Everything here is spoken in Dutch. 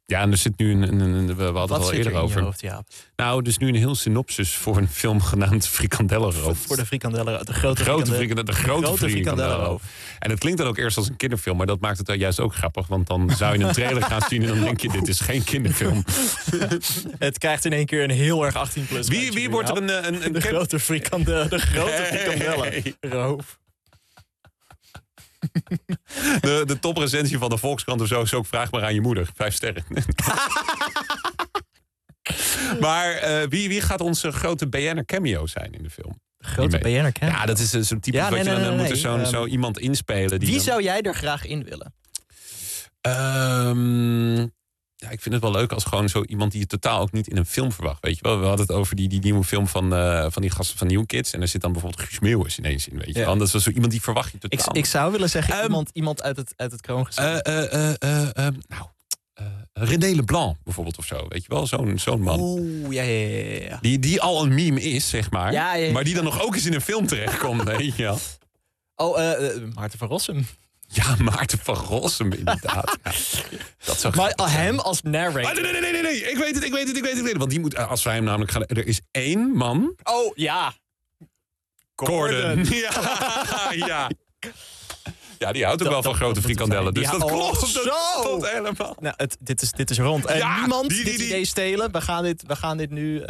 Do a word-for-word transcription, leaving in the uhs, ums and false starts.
Ja, en er zit nu een... een, een we hadden het al eerder over. Hoofd, ja. Nou, dus nu een heel synopsis voor een film genaamd Frikandellenroof. Voor de frikandellen, de grote, grote frikandellen. De grote, grote frikandellenroof. En het klinkt dan ook eerst als een kinderfilm, maar dat maakt het dan juist ook grappig. Want dan zou je een trailer gaan zien en dan denk je, dit is geen kinderfilm. Het krijgt in één keer een heel erg achttien plus. Wie, wie wordt er een... een, een de, ken... grote frikandellen, de grote frikandellenroof. De, de toprecensie van de Volkskrant of zo is ook vraag maar aan je moeder. Vijf sterren. Maar uh, wie, wie gaat onze grote B N'er cameo zijn in de film? Grote B N'er cameo? Ja, dat is uh, zo'n type ja, wat nee, je dan nee, nee, moet nee. er zo'n Um, zo iemand inspelen. Die wie dan... zou jij er graag in willen? Um, ja, ik vind het wel leuk als gewoon zo iemand die je totaal ook niet in een film verwacht. Weet je wel, we hadden het over die, die nieuwe film van, uh, van die gasten van New Kids. En er zit dan bijvoorbeeld Guus Meeuwis ineens in. Weet je ja. wel. Dat is wel zo iemand die verwacht je totaal. Ik, ik zou willen zeggen um, iemand, iemand uit het, uit het kroongezelschap. Uh, uh, uh, uh, uh, nou, uh, René Leblanc bijvoorbeeld of zo. Weet je wel, zo'n zo'n man. Oeh, ja, ja, ja, ja. Die, die al een meme is, zeg maar. Ja, ja, ja. Maar die dan nog ook eens in een film terechtkomt. Weet je wel. Oh, uh, uh, Maarten van Rossum. Ja, Maarten van Rossum, inderdaad. Ja, dat zou maar uh, hem als narrator. Ah, nee, nee, nee, nee, nee. Ik weet het, ik weet het, ik weet het. Ik weet het. Want die moet, als wij hem namelijk gaan... Er is één man... Oh, ja. Gordon. Ja, ja. Ja, die houdt ook dat, wel van dat, grote dat frikandellen. Dus ja, dat, klopt, oh, dat klopt helemaal. Nou, het, dit, is, dit is rond. Uh, ja, niemand die, die, dit die, idee stelen. We gaan dit, we gaan dit nu...